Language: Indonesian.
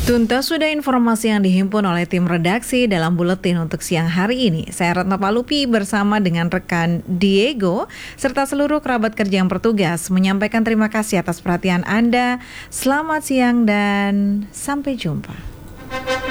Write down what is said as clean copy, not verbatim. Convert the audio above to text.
Tuntas sudah informasi yang dihimpun oleh tim redaksi dalam buletin untuk siang hari ini. Saya Ratna Palupi bersama dengan rekan Diego serta seluruh kerabat kerja yang bertugas menyampaikan terima kasih atas perhatian Anda. Selamat siang dan sampai jumpa.